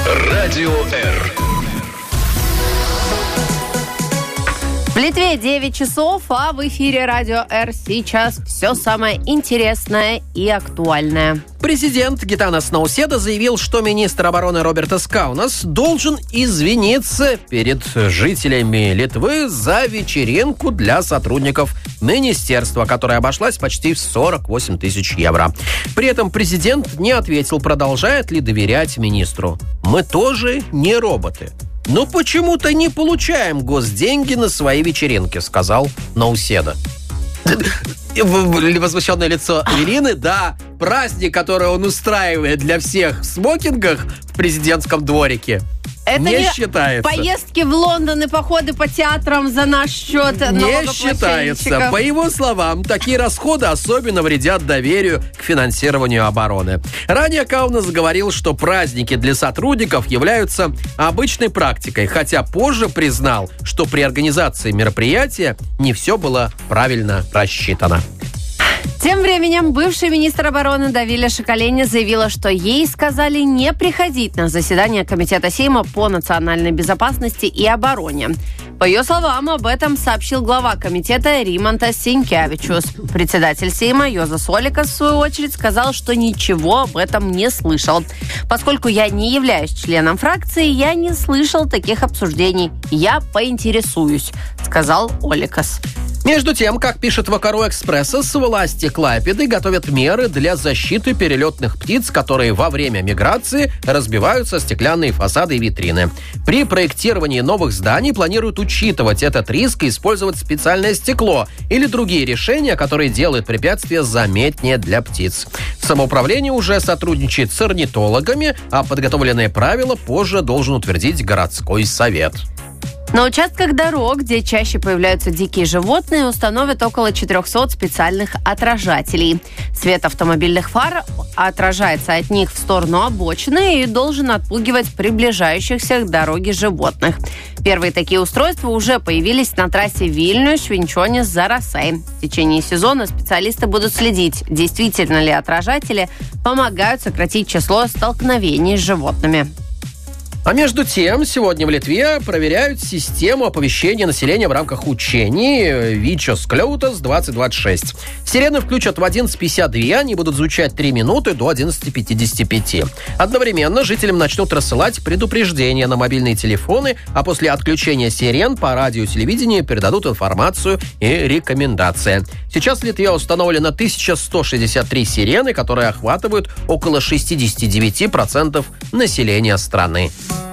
Радио Р. В Литве 9 часов, а в эфире Радио Р сейчас все самое интересное и актуальное. Президент Гитанас Науседа заявил, что министр обороны Робертас Каунас должен извиниться перед жителями Литвы за вечеринку для сотрудников министерства, которая обошлась почти в 48 тысяч евро. При этом президент не ответил, продолжает ли доверять министру. «Мы тоже не роботы. Но почему-то не получаем госденьги на свои вечеринки», сказал Науседа. Возмущенное лицо Ирины. Да, праздник, который он устраивает для всех в смокингах в президентском дворике, это не считается. Поездки в Лондон и походы по театрам за наш счет не считается. По его словам, такие расходы особенно вредят доверию к финансированию обороны. Ранее Каунас говорил, что праздники для сотрудников являются обычной практикой, хотя позже признал, что при организации мероприятия не все было правильно рассчитано. Тем временем бывший министр обороны Давиля Шакалени заявила, что ей сказали не приходить на заседание Комитета Сейма по национальной безопасности и обороне. По ее словам, об этом сообщил глава комитета Римантас Синкевичус. Председатель Сейма Йозас Оликас, в свою очередь, сказал, что ничего об этом не слышал. «Поскольку я не являюсь членом фракции, я не слышал таких обсуждений. Я поинтересуюсь», сказал Оликас. Между тем, как пишет Вакару Экспрессос, власти Клайпеды готовят меры для защиты перелетных птиц, которые во время миграции разбиваются стеклянные фасады и витрины. При проектировании новых зданий планируют учитывать этот риск и использовать специальное стекло или другие решения, которые делают препятствия заметнее для птиц. Самоуправление уже сотрудничает с орнитологами, а подготовленные правила позже должен утвердить городской совет. На участках дорог, где чаще появляются дикие животные, установят около 400 специальных отражателей. Свет автомобильных фар отражается от них в сторону обочины и должен отпугивать приближающихся к дороге животных. Первые такие устройства уже появились на трассе Вильнюс-Швинчонис-Зарасай. В течение сезона специалисты будут следить, действительно ли отражатели помогают сократить число столкновений с животными. А между тем, сегодня в Литве проверяют систему оповещения населения в рамках учений «Вичос Клеутас 2026». Сирены включат в 11:52, они будут звучать 3 минуты до 11:55. Одновременно жителям начнут рассылать предупреждения на мобильные телефоны, а после отключения сирен по радио и телевидению передадут информацию и рекомендации. Сейчас в Литве установлено 1163 сирены, которые охватывают около 69% населения страны.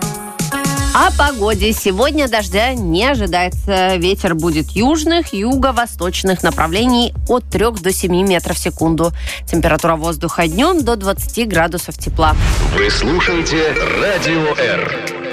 О погоде. Сегодня дождя не ожидается. Ветер будет южных, юго-восточных направлений от 3 до 7 метров в секунду. Температура воздуха днем до 20 градусов тепла. Вы слушаете Радио Р.